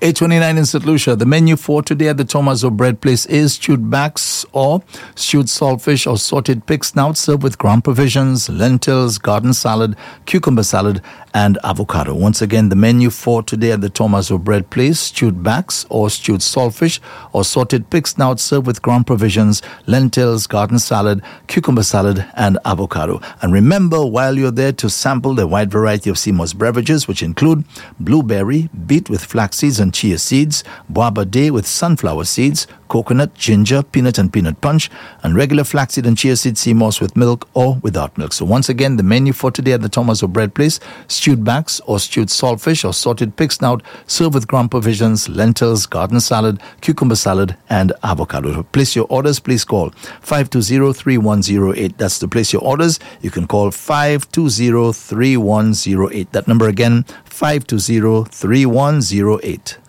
829 in St. Lucia. The menu for today at the Tomaso Bread Place is stewed backs or stewed saltfish or sauteed pig snout served with ground provisions, lentils, garden salad, cucumber salad, and avocado. Once again, the menu for today at the Tomaso Bread Place, stewed backs or stewed saltfish or sauteed pig snout served with ground provisions, lentils, garden salad, cucumber salad, and avocado. And remember, while you're there, to sample the wide variety of Seymour's beverages, which include blueberry, beet with flax seeds and chia seeds, boaba day with sunflower seeds, coconut, ginger, peanut and peanut punch, and regular flaxseed and chia seed Seymour's with milk or without milk. So once again, the menu for today at the Tomaso Bread Place, stewed backs or stewed saltfish or sauteed pig snout served with ground provisions, lentils, garden salad, cucumber salad, and avocado. To place your orders, please call 520-3108. That's to place your orders. You can call 520-3108. That number again, 520-3108.